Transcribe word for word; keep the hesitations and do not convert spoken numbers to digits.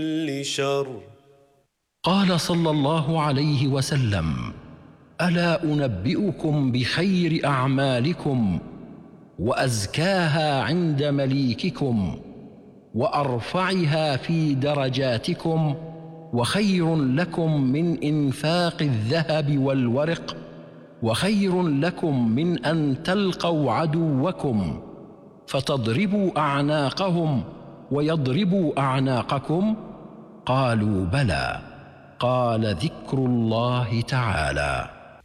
كل شر. قال صلى الله عليه وسلم: ألا أنبئكم بخير أعمالكم وأزكاها عند مليككم وأرفعها في درجاتكم وخير لكم من إنفاق الذهب والورق وخير لكم من أن تلقوا عدوكم فتضربوا أعناقهم ويضربوا أعناقكم؟ قالوا: بلى. قال: ذكر الله تعالى.